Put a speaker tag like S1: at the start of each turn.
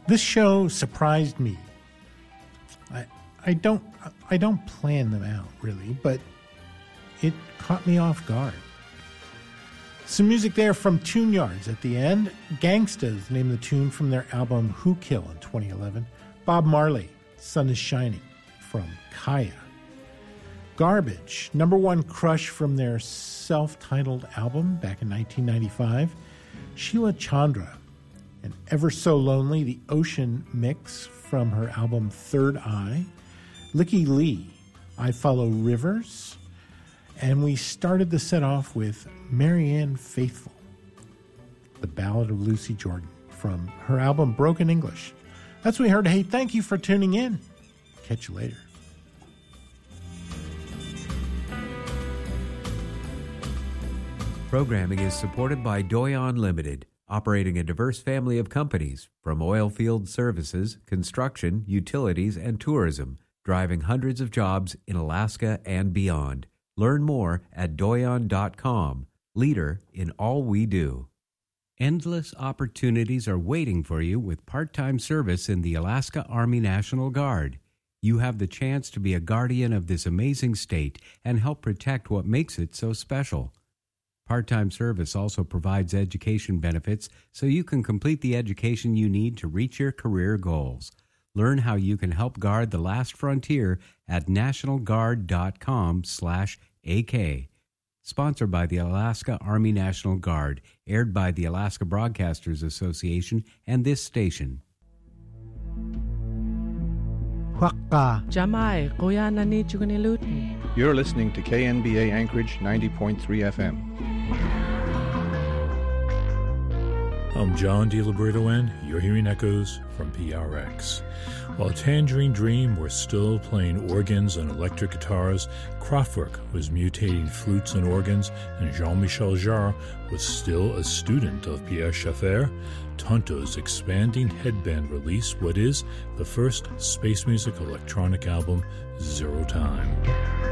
S1: This show surprised me. I don't plan them out, really, but it caught me off guard. Some music there from Tune Yards at the end. Gangsta is the name of the tune from their album Who Kill in 2011. Bob Marley, Sun is Shining from Kaya. Garbage, number one crush from their self-titled album back in 1995. Sheila Chandra, and Ever So Lonely, the Ocean mix from her album Third Eye. Licky Lee, I Follow Rivers. And we started the set off with Marianne Faithfull, the Ballad of Lucy Jordan from her album Broken English. That's what we heard. Hey, thank you for tuning in. Catch you later.
S2: Programming is supported by Doyon Limited, operating a diverse family of companies from oil field services, construction, utilities, and tourism, driving hundreds of jobs in Alaska and beyond. Learn more at doyon.com, leader in all we do. Endless opportunities are waiting for you with part-time service in the Alaska Army National Guard. You have the chance to be a guardian of this amazing state and help protect what makes it so special. Part-time service also provides education benefits so you can complete the education you need to reach your career goals. Learn how you can help guard the last frontier at nationalguard.com/AK. Sponsored by the Alaska Army National Guard, aired by the Alaska Broadcasters Association and this station.
S3: Jamai, kuya nani chugunilutin.
S4: You're listening to KNBA Anchorage 90.3 FM.
S5: I'm John DiLiberto, and you're hearing echoes from PRX. While Tangerine Dream were still playing organs and electric guitars, Kraftwerk was mutating flutes and organs, and Jean-Michel Jarre was still a student of Pierre Schaeffer, Tonto's expanding headband released what is the first space music electronic album, Zero Time.